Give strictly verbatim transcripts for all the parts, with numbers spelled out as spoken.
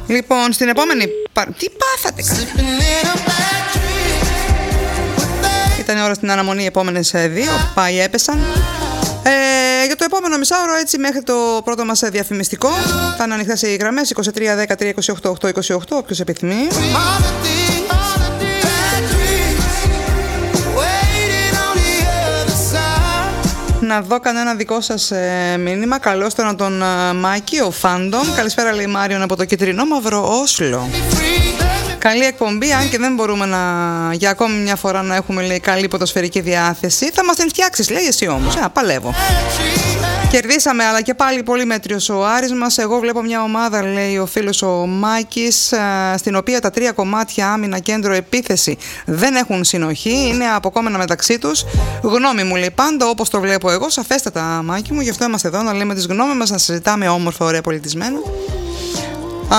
Λοιπόν, στην επόμενη... Τι πάθατε? Ήταν η ώρα στην αναμονή, οι επόμενες δύο πάει έπεσαν. Ε, για το επόμενο μισάωρο, έτσι μέχρι το πρώτο μας διαφημιστικό, θα είναι ανοιχτές οι γραμμές είκοσι τρία δέκα είκοσι οκτώ οκτώ είκοσι οκτώ, όποιος επιθυμεί. Να δω κανένα δικό σας ε, μήνυμα. Καλώς τον τον ε, Μάκη, ο Φάντομ. Καλησπέρα, λέει Μάριον από το κυτρινό μαύρο Όσλο. Καλή εκπομπή, αν και δεν μπορούμε να, για ακόμη μια φορά να έχουμε, λέει, καλή ποδοσφαιρική διάθεση. Θα μας την φτιάξεις, λέει, εσύ όμως. Ε, παλεύω. Κερδίσαμε, αλλά και πάλι πολύ μέτριος ο Άρης μας. Εγώ βλέπω μια ομάδα, λέει ο φίλος ο Μάκης, στην οποία τα τρία κομμάτια, άμυνα, κέντρο, επίθεση, δεν έχουν συνοχή, είναι αποκόμενα μεταξύ τους. Γνώμη μου, λέει, πάντα όπως το βλέπω εγώ, σαφέστατα, Μάκη μου, γι' αυτό είμαστε εδώ, να λέμε τις γνώμες μας, να συζητάμε όμορφα, ωραία, πολιτισμένα. Α,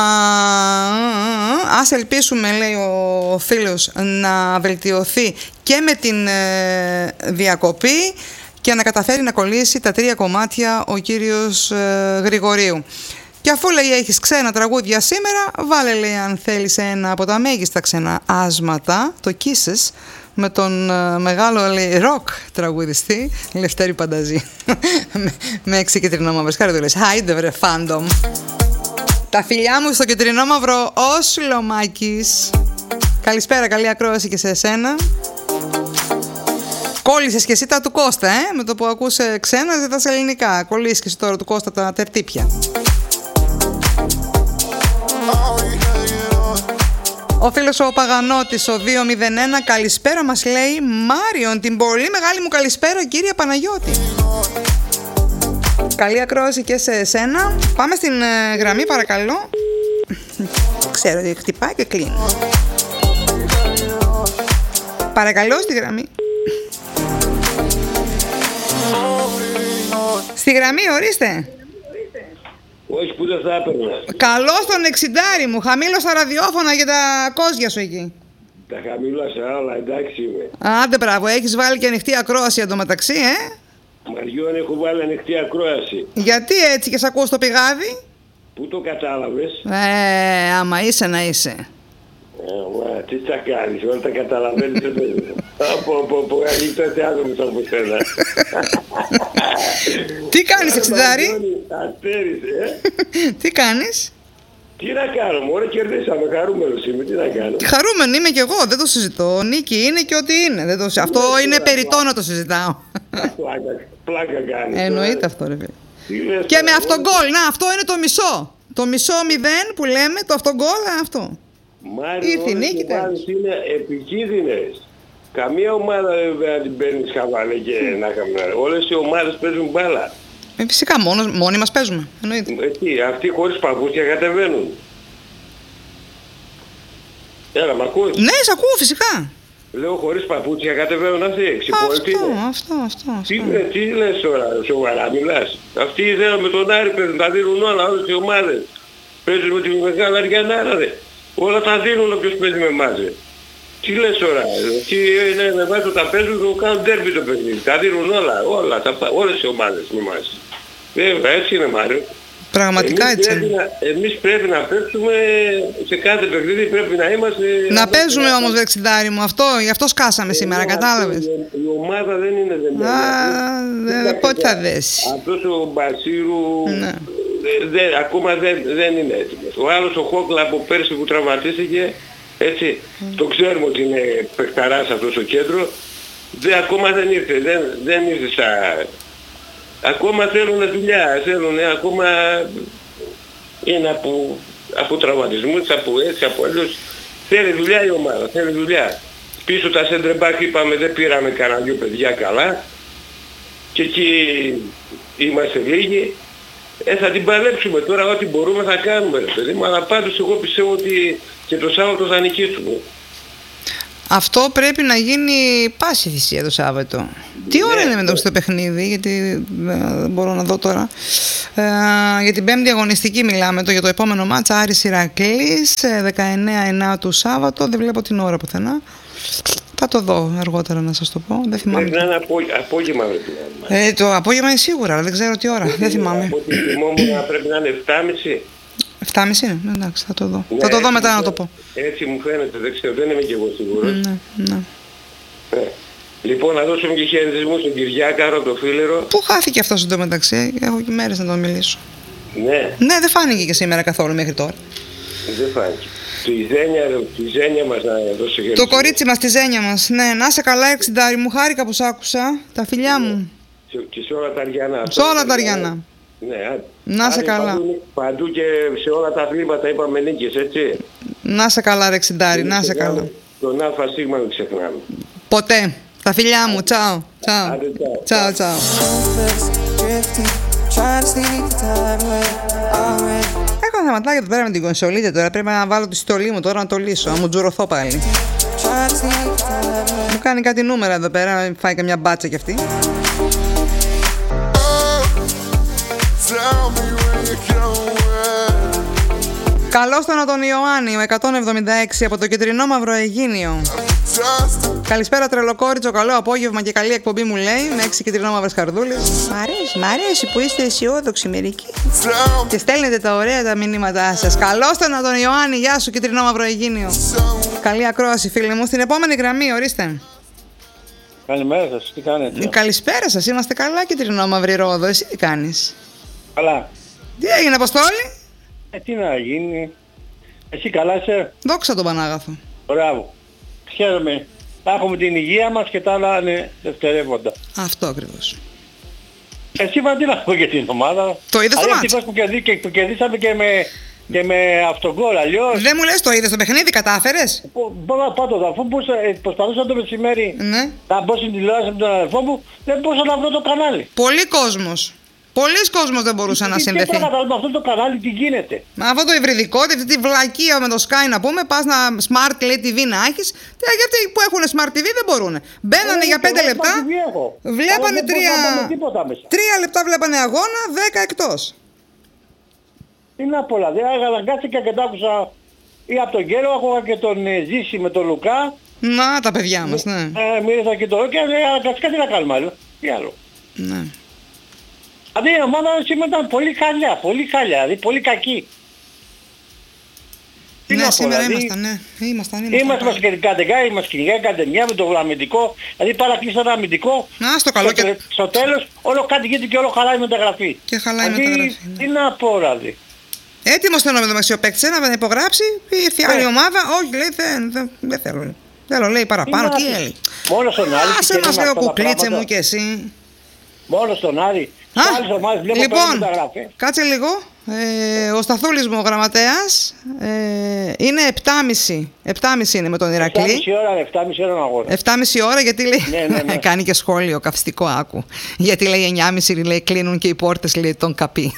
ας ελπίσουμε, λέει ο φίλος, να βελτιωθεί και με την ε, διακοπή και να καταφέρει να κολλήσει τα τρία κομμάτια ο κύριος ε, Γρηγορίου. Και αφού, λέει, έχεις ξένα τραγούδια σήμερα, βάλε, λέει, αν θέλεις, ένα από τα μέγιστα ξένα άσματα, το Kisses, με τον ε, μεγάλο, λέει, ροκ τραγουδιστή Λευτέρη Πανταζή. με, με έξι κυτρινό μαύρες. Χάρη του λες, άιντε βρε Φάντομ. Τα φιλιά μου στο κεντρινό μαύρο Όσλο, Μάκης. Καλησπέρα, καλή ακρόαση και σε εσένα. Κόλλησες και εσύ τα του Κώστα, ε? Με το που ακούσε ξένα, δεν τα σε ελληνικά. Κολλήσεις και εσύ τώρα του Κώστα τα τερτύπια. Ο φίλος ο Παγανώτης, ο δύο μηδέν ένα, καλησπέρα μας λέει Μάριον. Την πολύ μεγάλη μου καλησπέρα, κύριε Παναγιώτη. Καλή ακρόαση και σε εσένα. Πάμε στην ε, γραμμή, παρακαλώ. Ξέρω ότι χτυπάει και κλείνει. Παρακαλώ, στη γραμμή. Στη γραμμή, ορίστε. Όχι, που δεν θα έπαιρνα. Καλώς τον εξιντάρι μου. Χαμήλωσα ραδιόφωνα για τα κόζια σου εκεί. Τα χαμήλωσα, αλλά εντάξει είμαι. Άντε, μπράβο, έχεις βάλει και ανοιχτή ακρόαση εντωμεταξύ, ε. Μαριών, έχω βάλει ανοιχτή ακρόαση. Γιατί έτσι και σ' ακούω στο πηγάδι? Πού το κατάλαβες? Ε, άμα είσαι να είσαι. Ε, μα, τι θα κάνεις, όλα τα καταλαβαίνεις. Από, από, από, αλήθεια άτομος από σένα. Τι κάνεις, εξιντάρι? Αστέρις, ε. Τι κάνεις? Τι να κάνω, μωρέ, κερδίσαμε, χαρούμενος είμαι, τι να κάνω. Χαρούμενο είμαι κι εγώ, δεν το συζητώ. Νίκη είναι και ό,τι είναι. Δεν το... Αυτό ναι, είναι περιττό να το συζητάω. Πλάκα, πλάκα κάνει. Εννοείται αυτό, ρε φίλε. Και με αυτογκόλ, να, αυτό είναι το μισό. Το μισό μηδέν που λέμε, το αυτογκόλ, αυτό. Μάλιστα, όλες οι ομάδες είναι επικίνδυνες. Καμία ομάδα δεν την παίρνεις χαβάλε και να χαμηλά. Όλες οι ομάδες παίζουν μπάλα. Ε, φυσικά, μόνο, μόνοι μας παίζουμε. Εννοείται. Εκεί, αυτοί χωρίς παπούτσια κατεβαίνουν. Έλα, μ' ακούς? Ναι, σ' ακούω, φυσικά. Λέω χωρίς παπούτσια κατεβαίνουν αυτοί, εξυπόλοιποι. Αυτό, αυτό, αυτό, αυτό. Τι, τι λες τώρα, σοβαρά μιλάς? Αυτοί ιδέα με τον Άρη παίζουν, τα δίνουν όλα, όλες οι ομάδες. Παίζουν με τη μεγάλη Αριανάρα, δε. Όλα τα δίνουν όποιος παίζει με εμάς. Τι λες τώρα, τι είναι με εμάς τα παίζουν, το κάνουν ντέρμπι το παιχνίδι. Τα δίνουν όλα, όλα, τα, όλες οι ομάδες με εμάς. Βέβαια, έτσι είναι, Μάριο. Πραγματικά εμείς έτσι. Πρέπει να, εμείς πρέπει να παίξουμε σε κάθε παιχνίδι, πρέπει να είμαστε... Να παίζουμε να... όμως, δεξιδάρι μου, αυτό, γι' αυτό σκάσαμε ε, σήμερα, κατάλαβες. Η, η ομάδα δεν είναι δεμένη. Α, πότε θα δέσει. Αυτός ο Μπασίρου ναι. δε, δε, ακόμα δεν, δεν είναι έτοιμος. Ο άλλος ο Χόκλα από πέρσι που τραυματίστηκε, έτσι, mm. το ξέρουμε ότι είναι παιχταράς αυτός ο κέντρο, δε, ακόμα δεν ήρθε, δεν, δεν ήρθε στα... Ακόμα θέλουν δουλειά, θέλουν ακόμα είναι από, από τραυματισμούς, από έτσι, από αλλιώς. Θέλει δουλειά η ομάδα, θέλει δουλειά. Πίσω τα σέντρεμπακ είπαμε δεν πήραμε κανένα δυο παιδιά καλά και εκεί είμαστε λίγοι. Ε, θα την παλέψουμε τώρα, ό,τι μπορούμε θα κάνουμε, ρε παιδί μου, αλλά πάντως εγώ πιστεύω ότι και το Σάββατο θα νικήσουμε. Αυτό πρέπει να γίνει πάση θυσία το Σάββατο. Ναι, τι ώρα είναι μετά στο παιχνίδι, γιατί δεν μπορώ να δω τώρα. Ε, για την πέμπτη αγωνιστική μιλάμε, το, για το επόμενο μάτσα Άρης Ηρακλής, δεκαεννέα εννέα του Σάββατο, δεν βλέπω την ώρα πουθενά. Θα το δω αργότερα να σας το πω, δεν θυμάμαι. Πρέπει να είναι από, απόγευμα. Ε, το απόγευμα είναι σίγουρα, αλλά δεν ξέρω τι ώρα, δεν θυμάμαι. Από τη θυμόμουν πρέπει να είναι εφτά και μισή. επτά και μισή είναι, εντάξει, θα το δω. Ναι, θα το δω μετά έτσι, να το πω. Έτσι μου φαίνεται, δεν ξέρω, δεν είμαι και εγώ σίγουρος. Ναι, ναι. Ε. Λοιπόν, να δώσουμε και χαιρετισμού στον Κυριάκαρο, το φίλερο. Πού χάθηκε αυτός εντωμεταξύ, έχω και μέρες να τον μιλήσω. Ναι. Ναι, δεν φάνηκε και σήμερα καθόλου μέχρι τώρα. Δεν φάνηκε. Τη Ζένια, τη Ζένια μας να δώσω χαιρετισμό. Το κορίτσι μας, τη Ζένια μας. Ναι, να σε καλά, εξιντάρι μου, χάρηκα που σ' άκουσα. Τα φιλιά μου. Και σε όλα τα Αριανά. Σε όλα τα Αριανά. Ναι, να σε καλά. Παντού, παντού και σε όλα τα αθλήματα είπαμε νίκες, έτσι. Να σε καλά, ρε εξιντάρι, να σε καλά. Τον Α Σίγμα δεν ξεχνάμε. Ποτέ. Τα φιλιά μου, τσάω. Τσάω. Τσάω, τσάω. Έχω θεματάκι εδώ πέρα με την κονσολίδα τώρα. Πρέπει να βάλω τη στολή μου τώρα να το λύσω. Να μου τζουρωθώ πάλι. Μου κάνει κάτι νούμερα εδώ πέρα. Φάει και μια μπάτσα κι αυτή. Καλώς τον τον Ιωάννη, ο εκατόν εβδομήντα έξι από το κεντρινό Μαυροαιγίνιο. Καλησπέρα τρελοκόριτσο, καλό απόγευμα και καλή εκπομπή μου λέει. Με έξι κεντρινό μαύρες καρδούλες. Μ' αρέσει, μ' αρέσει που είστε αισιόδοξοι μερικοί και στέλνετε τα ωραία τα μηνύματά σας. Καλώς τον τον Ιωάννη, γεια σου κεντρινό Μαυροαιγίνιο. Καλή ακρόαση φίλοι μου. Στην επόμενη γραμμή ορίστε. Καλημέρα σας, τι κάνετε? Καλησπέρα σας, είμαστε καλά κεντρινό Μαύρη Ρόδο. Εσύ τι κάνεις? Καλά. Τι έγινε Αποστόλη? Ε, τι να γίνει. Εσύ καλά είσαι? Δόξα τον Πανάγαθο. Μπράβο. Χαίρομαι. Θα έχουμε την υγεία μας και τα άλλα είναι δευτερεύοντα. Αυτό ακριβώς. Εσύ είπα τι να πω για την ομάδα. Το είδες το μάτς? Ευτυχώς που, κερδί, και, που κερδίσαμε και με, και με αυτογκόλ. Αλλιώς... Δεν μου λες το είδες το παιχνίδι, κατάφερες? Μπορώ να πάω το αφού προσπαθούσα το μεσημέρι ναι. να μπω στην τηλεόραση με τον αδερφό μου, δεν μπορούσα να βρω το κανάλι. Πολύ κόσμος. Πολλοί κόσμος δεν μπορούσε να συνδεθεί. Δεν καταλαβαίνω αυτό το κανάλι τι γίνεται. Με αυτό το υβριδικό, αυτή τη βλακεία με το Sky να πούμε, πας να Smart λέει τι βι να έχεις. Γιατί που έχουν Smart τι βι δεν μπορούν. Μπαίνανε για πέντε λεπτά, βλέπανε τρία, τρία λεπτά βλέπανε αγώνα, δέκα εκτός. Τι να πω, δηλαδή αναγκάστηκα και τα άκουσα ή από τον Γκέρο, άκουγα και τον ε, Ζήση με τον Λουκά. Να τα παιδιά μας, ναι. Ε, μίλησα και το και ε, αναγκαστικά τι να κάνουμε άλλο. Τι άλλο. Ναι. Δηλαδή η ομάδα σήμερα ήταν πολύ χαλιά, πολύ χαλιά, δηλαδή πολύ κακή. Τι ναι, πω, σήμερα δηλαδή, ήμασταν, ναι. Ήμασταν, ήμασταν. Είμαστε μας και κατεγάει, μας κυνηγάει κατεμιά με το αμυντικό, δηλαδή παρακλείσαν ένα αμυντικό. Να, στο καλό στο, και... στο τέλος όλο κάτι γίνεται και όλο χαλάει μεταγραφή. Και χαλάει δηλαδή, μεταγραφή. Ναι. Τι να πω, δηλαδή. Έτοιμος ήταν ο μεταξιοπαίκτης να υπογράψει, ήρθε άλλη ομάδα, όχι λέει δεν, δεν, δεν θέλω. Θέλω λέει παραπάνω, τι, τι έλεγε. Μόνο στον Άρη. Άσε μας λέει ο κουκλίτσε μου και εσύ. Μόνο στον Άρη. Α, λοιπόν, κάτσε λίγο. Ε, ο Σταθούλης μου, ο γραμματέας, ε, είναι επτά και μισή. επτά και μισή είναι με τον Ηρακλή. επτά και μισή ώρα, επτά και μισή ώρα αγώνα. επτά και μισή ώρα γιατί λέει, ναι, ναι, ναι. κάνει και σχόλιο καυστικό άκου. Γιατί λέει εννιά και μισή λέει κλείνουν και οι πόρτες λέει τον καπί.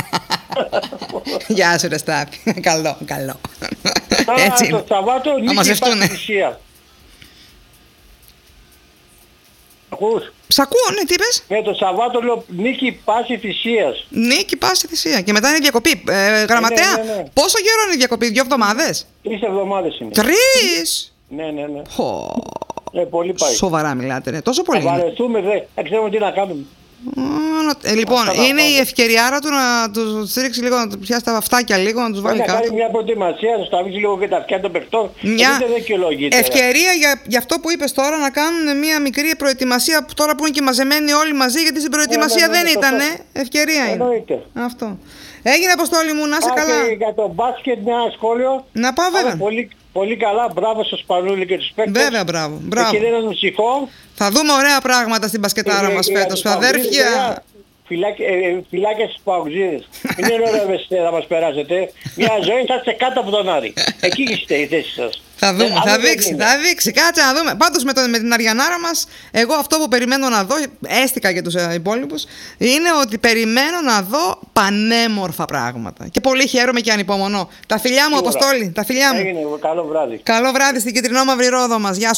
Γεια σου ρε Στάπη. Καλό, καλό. Έτσι το Σαββάτο νίκη πάση θυσία. Ακούς? Σ' ακούω, ναι, τι είπες? Ναι, το Σαββάτο λέω νίκη πάση θυσίας. Νίκη πάση θυσία. Και μετά είναι διακοπή. Ε, γραμματέα, ναι, ναι, ναι. πόσο καιρό είναι η διακοπή, δύο εβδομάδες? Τρεις εβδομάδες είναι. Τρεις! Ναι, ναι, ναι. Χω. Ε, πολύ πάει. Σοβαρά μιλάτε, ναι. Τόσο πολύ. Θα βαρεθούμε, δε. Δεν ξέρουμε τι να κάνουμε. Ε, λοιπόν, Αυτά είναι η ευκαιριάρα του να του στρίξει λίγο, να του πιάσει τα βαφτάκια λίγο, να του βάλει κάτω. Να κάνει μια προετοιμασία, να σταυρίσει λίγο και τα αυτιά των παιχτών. Μια ευκαιρία για, για αυτό που είπες τώρα να κάνουν μια μικρή προετοιμασία τώρα που είναι και μαζεμένοι όλοι μαζί, γιατί στην προετοιμασία ναι, ναι, ναι, δεν ήταν. Ευκαιρία είναι. Εννοείται. Αυτό. Έγινε Αποστόλη μου, να είσαι καλά. Και για το μπάσκετ μια σχόλιο. Να πάω βέβαια. Πολύ, πολύ καλά, μπράβο στο Σπανούλη και τους παίκτες. Βέβαια, μπράβο. μπράβο. Και δεν είναι ψυχό. Θα δούμε ωραία πράγματα στην μπασκετάρα μας φέτος. Αδέρφια. Φυλάκια, ε, φυλάκια στους παουτζίδες. Είναι ωραία να μας περάσετε. Μια ζωή θα είστε κάτω από τον Άρη. Εκεί είστε η θέση σας. Θα δούμε, ε, θα δείξει, θα δείξει. Κάτσε να δούμε. Πάντως με, το, με την Αριανάρα μας, εγώ αυτό που περιμένω να δω, έστικα και τους υπόλοιπους, είναι ότι περιμένω να δω πανέμορφα πράγματα. Και πολύ χαίρομαι και ανυπομονώ. Τα φιλιά μου, Αποστόλη, τα φιλιά μου. Έγινε, καλό βράδυ. Καλό βράδυ στην κεντρινό Μαύρη Ρόδο μας. Γεια σου.